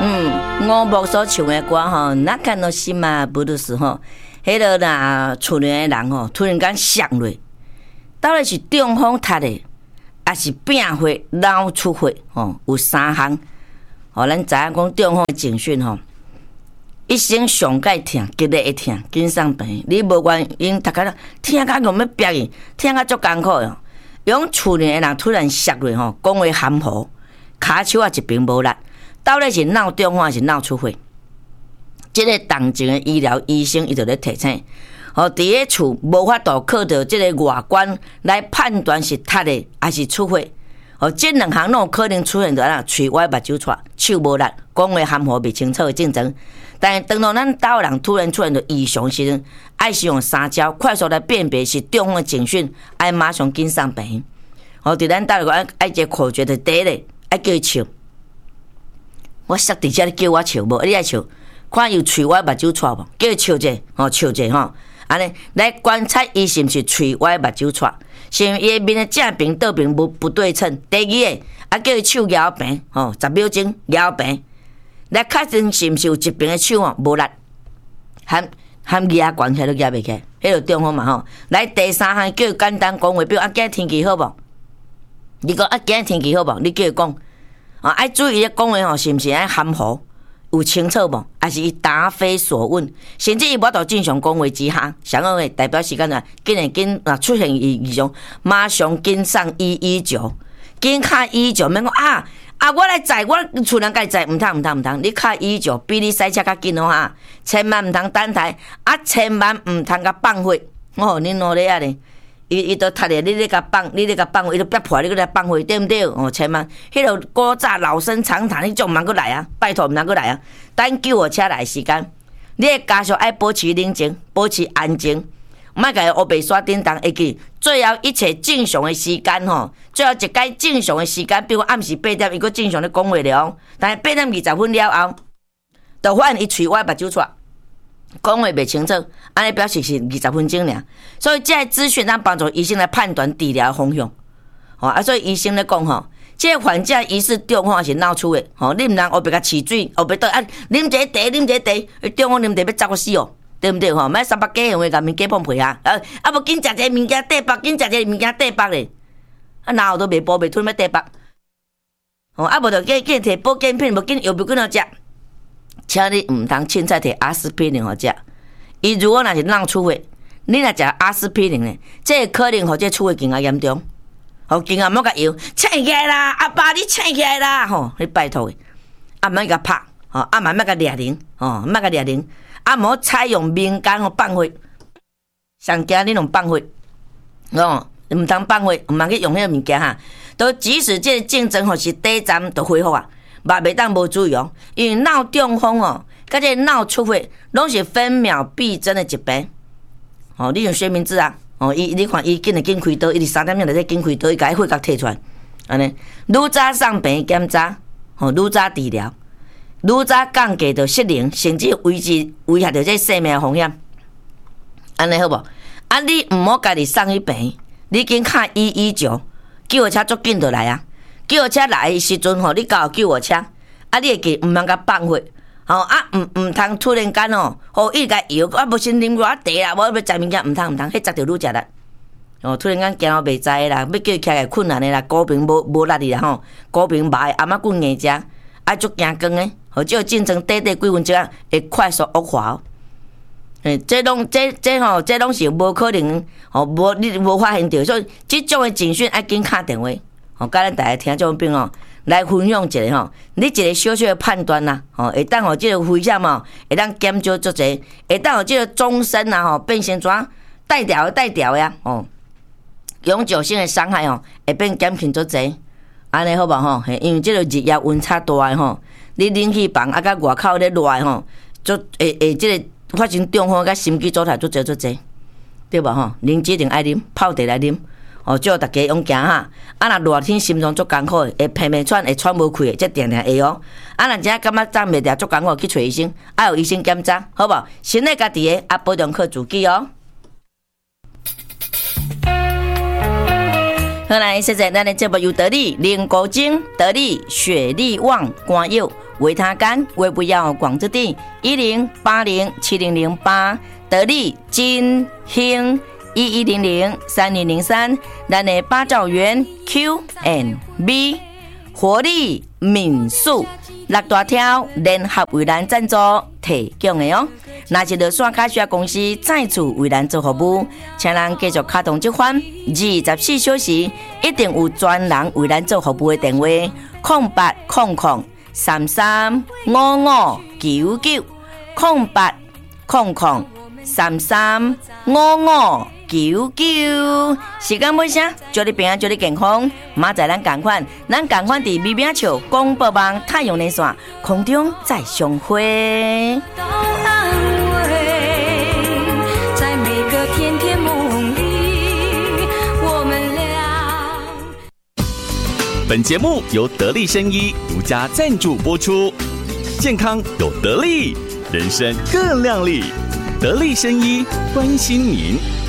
吴牧所唱的歌吼，那看到心嘛不都是吼，迄个啦，厝里的人吼，突然间上落，到底是中风塌的，还是病火脑出血吼？有3项。吼，咱知影讲中风的警讯吼，一生上介疼，激烈会疼，紧送病。你无原因，大家听甲讲要逼伊，听甲足艰苦哟。用厝里的人突然摔落吼，讲话含糊，骹手啊一边无力。到底是脑中风还是脑出血？这个当前的医疗医生伊就咧提醒，吼，伫个厝无法度靠着这个外观来判断是塌的还是出血。吼，这2项拢有可能出现着啦，喙歪、目睭错、手无力、讲话含糊未清楚的症状。但是当到咱家人突然出现着异常时阵，爱使用3招快速来辨别是中风的警讯，爱马上紧送病院。吼，伫咱家里爱一个口诀的第一个，爱叫伊笑。我xác伫遮你叫我笑无？你爱笑，看有喙歪目睭错无？叫伊笑者，吼笑者吼，安尼来观察伊是毋是喙歪目睭错，是伊的面的正边倒边不对称。第二个，啊叫伊手摇平，吼10秒钟摇平，来确定是毋是有一边的手吼无力，含压悬起来都压袂起，迄个中风嘛吼。来第3项叫伊简单讲话，比如今日天气好无？你讲今日天气好无？你叫伊讲。爱注意咧讲话吼，是毋是爱含糊，有清楚无？还是伊答非所问，甚至伊无法度正常讲话之下，上个月代表时间啊，紧出现异常，马上紧送119，紧卡119，免讲我来载，我厝人家载，毋通，你卡119比你塞车较紧哦哈，千万毋通等待，千万毋通甲放火，哦，恁努力啊咧。伊都踢咧，你咧甲放，伊都逼破你个来放火，对毋对？哦，千万，迄个古早老生常谈，你总毋通过来啊！拜托，毋通过来啊！等救护车来时间，你的家属爱保持冷静，保持安静，莫甲伊乌白刷叮当，会记最后一切正常的时间吼，最后一该正常的时间，比如暗时8点，伊个正常咧讲话了，但是8点20分了后，就发现伊喙歪目睭错。讲话袂清楚，安尼表示是20分钟尔，所以这些资讯咱帮助医生来判断治疗方向。所以医生咧讲吼，这个患者疑似中风还是脑出血，你毋通后边甲饲水，后边倒啉一个茶，中风啉茶要砸死哦，对毋对吼？莫300几样话甲物件放屁啊！无紧食一个物件缀腹，紧食一个物件缀腹咧，然后都袂补袂吞要缀腹，无就紧摕保健品，无紧药不紧要食。请你毋通凊彩摕阿司匹林互食，伊如果若是脑出血，你若食阿司匹林咧，这可能互这出血更加严重。更加莫甲摇，醒起来啦，阿爸你醒起来啦，你拜托诶，莫甲拍，莫甲掠铃，莫甲掠铃，莫采用民间放火，上惊你用放火，毋通放火，毋通去用迄个物件哈。都即使这个竞争是第一站都恢复啊。嘛袂当无注意哦，因为脑中风哦，甲这脑出血拢是分秒必争的疾病。你用说明字啊，你看伊紧开刀，伊伫3点钟内底紧开刀，伊甲伊血甲摕出来，安尼愈早送病检查，愈早治疗，愈早降低着失灵，甚至威胁着这生命风险。安尼好无？你毋好家己送去病，你紧卡119，救护车足紧就来啊！救护车来的时阵吼，你到救护车，你会记毋通甲放火，毋通突然间伊甲摇，无先啉偌茶啦，无要食物件，毋通，迄食着愈食力。突然间行路袂知啦，要叫伊起来困难的啦，高频无力的啦高频麻的，阿妈棍硬食，足惊光的，这个进程短几分钟会快速恶化。这拢是无可能，你无发现到，所以这种的警讯爱紧打电话。甲咱大家听众朋友来分享一下你一个小小的判断啦，会当这个危险会当减少足济，会当这个终身啊变成怎带掉呀永久性的伤害会变减轻足济，安尼好无因为这个日夜温差大的你冷气房甲外口咧热的就会这个发生中风甲心肌阻塞足济，对无啉一定爱啉，泡茶来啉。祝大家勇行哈！若热天心脏足艰苦，会偏喘，会喘无气的，这定会哦。若真感觉站袂住足艰苦，去找医生，爱有医生检查，好无？身体家己的，保重靠自己哦。好来，现在咱的节目由得力灵骨精、得力血力旺、肝药为他干，为不要广之地10807008，得力金兴11003203，咱的八兆元 Q&B 活力民宿6大条联合为咱赞助提供的哦。若是落线卡需要公司再次为咱做服务，请咱继续卡动这款24小时一定有专人为咱做服务的电话0800335599 0800335599。时间尾声，祝你平安，祝你健康。明仔咱同款伫美美笑广播网太阳连线空中再相会。 本节目由得力生医独家赞助播出，健康有得力，人生更亮丽。得力生医关心您。